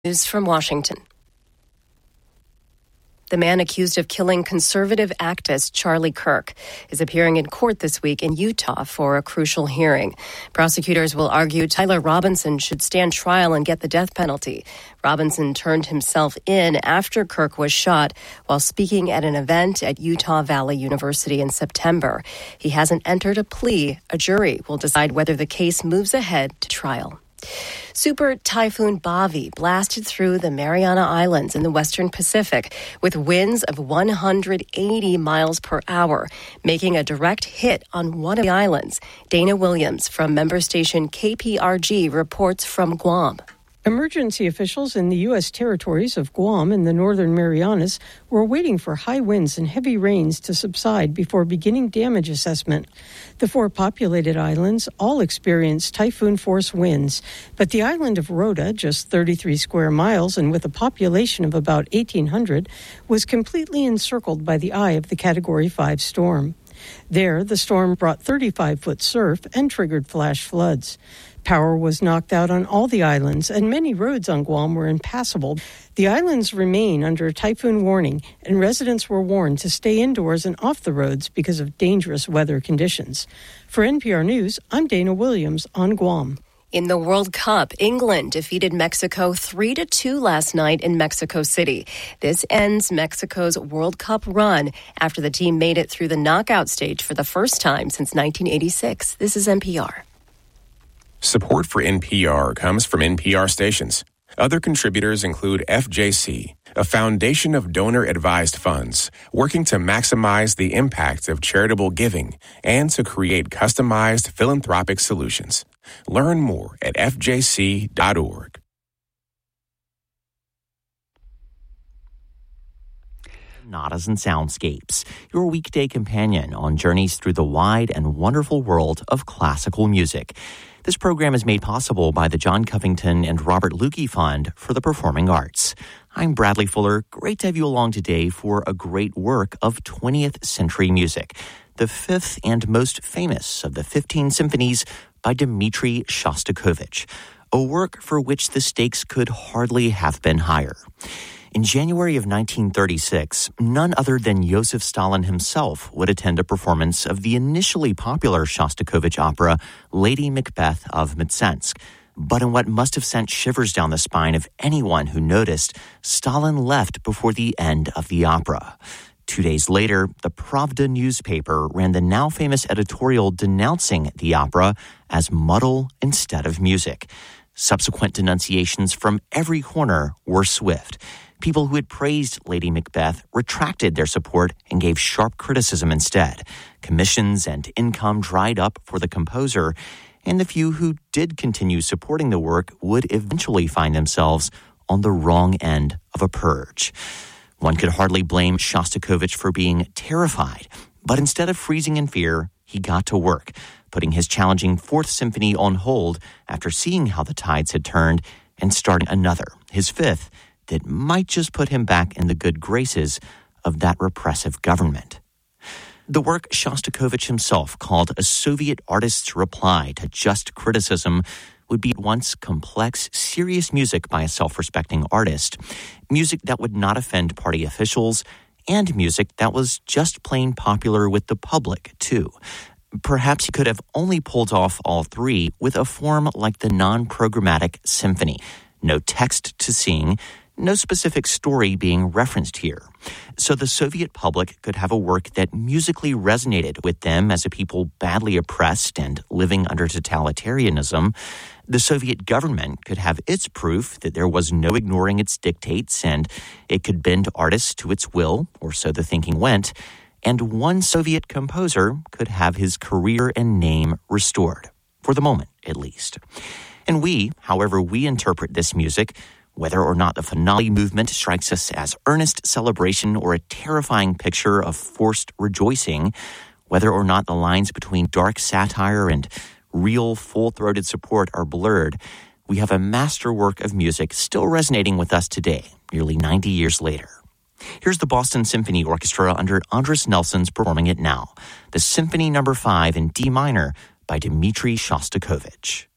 News from Washington. The man accused of killing conservative activist Charlie Kirk is appearing in court this week in Utah for a crucial hearing. Prosecutors will argue Tyler Robinson should stand trial and get the death penalty. Robinson turned himself in after Kirk was shot while speaking at an event at Utah Valley University in September. He hasn't entered a plea. A jury will decide whether the case moves ahead to trial. Super Typhoon Bavi blasted through the Mariana Islands in the western Pacific with winds of 180 miles per hour, making a direct hit on one of the islands. Dana Williams from member station KPRG reports from Guam. Emergency officials in the U.S. territories of Guam and the Northern Marianas were waiting for high winds and heavy rains to subside before beginning damage assessment. The four populated islands all experienced typhoon-force winds, but the island of Rota, just 33 square miles and with a population of about 1,800, was completely encircled by the eye of the Category 5 storm. There, the storm brought 35-foot surf and triggered flash floods. Power was knocked out on all the islands, and many roads on Guam were impassable. The islands remain under a typhoon warning, and residents were warned to stay indoors and off the roads because of dangerous weather conditions. For NPR News, I'm Dana Williams on Guam. In the World Cup, England defeated Mexico 3-2 last night in Mexico City. This ends Mexico's World Cup run after the team made it through the knockout stage for the first time since 1986. This is NPR. Support for NPR comes from NPR stations. Other contributors include FJC, a foundation of donor-advised funds working to maximize the impact of charitable giving and to create customized philanthropic solutions. Learn more at fjc.org. Sonatas and Soundscapes, your weekday companion on journeys through the wide and wonderful world of classical music. This program is made possible by the John Covington and Robert Lukey Fund for the Performing Arts. I'm Bradley Fuller. Great to have you along today for a great work of 20th century music, the fifth and most famous of the 15 symphonies by Dmitri Shostakovich, a work for which the stakes could hardly have been higher. In January of 1936, none other than Joseph Stalin himself would attend a performance of the initially popular Shostakovich opera, Lady Macbeth of Mtsensk. But in what must have sent shivers down the spine of anyone who noticed, Stalin left before the end of the opera. 2 days later, the Pravda newspaper ran the now famous editorial denouncing the opera as muddle instead of music. Subsequent denunciations from every corner were swift. People who had praised Lady Macbeth retracted their support and gave sharp criticism instead. Commissions and income dried up for the composer, and the few who did continue supporting the work would eventually find themselves on the wrong end of a purge. One could hardly blame Shostakovich for being terrified, but instead of freezing in fear, he got to work, putting his challenging Fourth Symphony on hold after seeing how the tides had turned and starting another, his fifth, that might just put him back in the good graces of that repressive government. The work Shostakovich himself called a Soviet artist's reply to just criticism would be at once complex, serious music by a self-respecting artist, music that would not offend party officials, and music that was just plain popular with the public, too. Perhaps he could have only pulled off all three with a form like the non-programmatic symphony. No text to sing, no specific story being referenced here. So the Soviet public could have a work that musically resonated with them as a people badly oppressed and living under totalitarianism. The Soviet government could have its proof that there was no ignoring its dictates and it could bend artists to its will, or so the thinking went. And one Soviet composer could have his career and name restored, for the moment at least. And we, however we interpret this music, whether or not the finale movement strikes us as earnest celebration or a terrifying picture of forced rejoicing, whether or not the lines between dark satire and real full-throated support are blurred, we have a masterwork of music still resonating with us today, nearly 90 years later. Here's the Boston Symphony Orchestra under Andris Nelsons performing it now, the Symphony No. 5 in D minor by Dmitri Shostakovich.